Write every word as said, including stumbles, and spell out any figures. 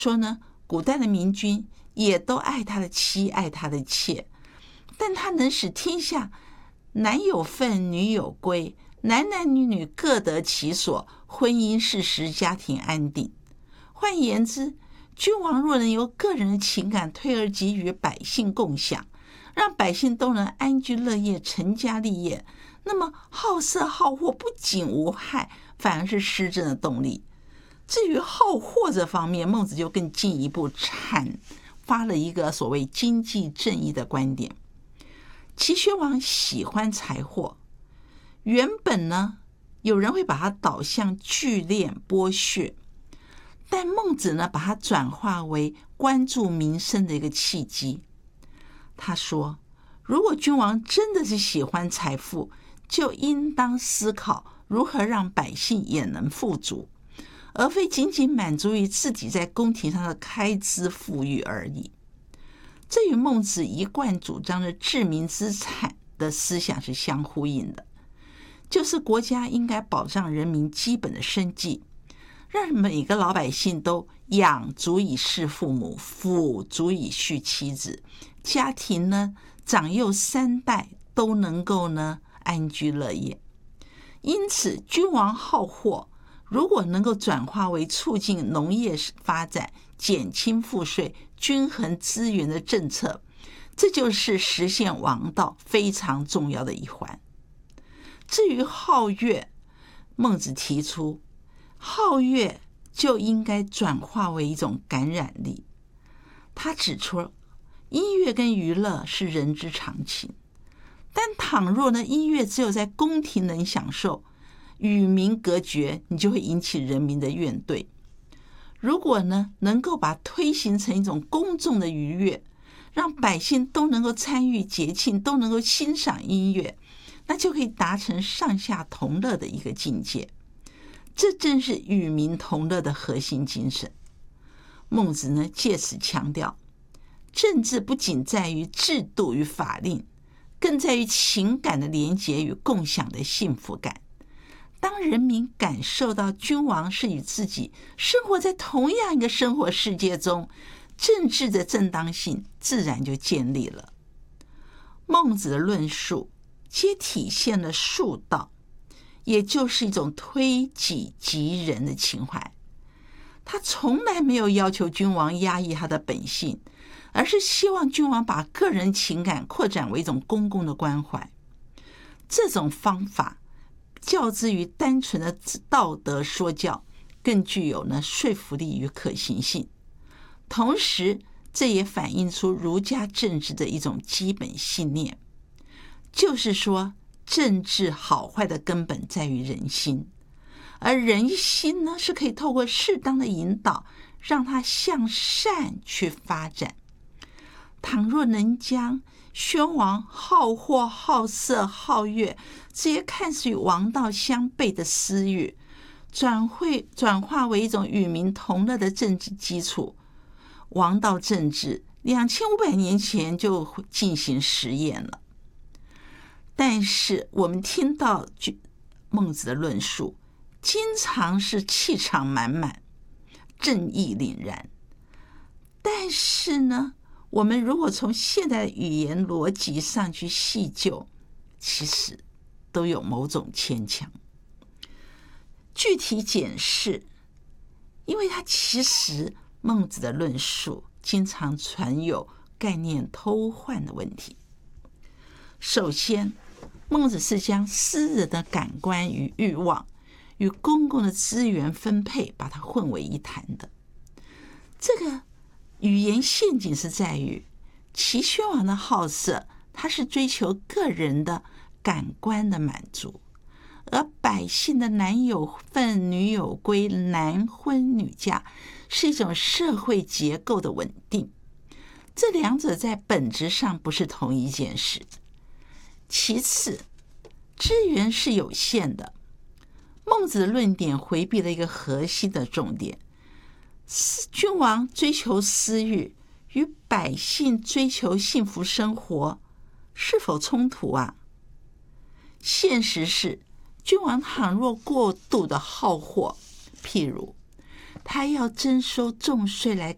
说呢，古代的明君也都爱他的妻，爱他的妾，但他能使天下男有分，女有归，男男女女各得其所，婚姻事实，家庭安定。换言之，君王若能由个人的情感推而给予百姓共享，让百姓都能安居乐业、成家立业，那么好色好货不仅无害，反而是施政的动力。至于好货这方面，孟子就更进一步阐发了一个所谓经济正义的观点。齐宣王喜欢财货，原本呢，有人会把它导向聚敛剥削，但孟子呢，把它转化为关注民生的一个契机。他说，如果君王真的是喜欢财富，就应当思考如何让百姓也能富足，而非仅仅满足于自己在宫廷上的开支富裕而已。这与孟子一贯主张的治民资产的思想是相呼应的，就是国家应该保障人民基本的生计，让每个老百姓都养足以侍父母，抚足以续妻子，家庭呢长幼三代都能够呢安居乐业。因此，君王好货如果能够转化为促进农业发展、减轻赋税、均衡资源的政策，这就是实现王道非常重要的一环。至于好乐，孟子提出，好乐就应该转化为一种感染力。他指出，音乐跟娱乐是人之常情，但倘若呢，音乐只有在宫廷能享受，与民隔绝，你就会引起人民的怨怼。如果呢，能够把推行成一种公众的愉悦，让百姓都能够参与节庆，都能够欣赏音乐，那就可以达成上下同乐的一个境界。这正是与民同乐的核心精神。孟子呢，借此强调，政治不仅在于制度与法令，更在于情感的连结与共享的幸福感。当人民感受到君王是与自己生活在同样一个生活世界中，政治的正当性自然就建立了。孟子的论述皆体现了术道，也就是一种推己及人的情怀。他从来没有要求君王压抑他的本性，而是希望君王把个人情感扩展为一种公共的关怀。这种方法较之于单纯的道德说教，更具有呢说服力与可行性。同时，这也反映出儒家政治的一种基本信念，就是说，政治好坏的根本在于人心，而人心呢，是可以透过适当的引导，让它向善去发展。倘若能将宣王好货、好色、好乐这些看似与王道相悖的私欲，转会转化为一种与民同乐的政治基础，王道政治两千五百年前就进行实验了。但是我们听到孟子的论述，经常是气场满满，正义凛然。但是呢，我们如果从现代的语言逻辑上去细究，其实都有某种牵强。具体解释，因为它其实孟子的论述经常存有概念偷换的问题。首先，孟子是将私人的感官与欲望与公共的资源分配把它混为一谈的。这个语言陷阱是在于，齐宣王的好色，他是追求个人的感官的满足，而百姓的男有分，女有归，男婚女嫁，是一种社会结构的稳定。这两者在本质上不是同一件事。其次，资源是有限的。孟子的论点回避了一个核心的重点：君王追求私欲与百姓追求幸福生活是否冲突啊？现实是，君王倘若过度的好货，譬如他要征收重税来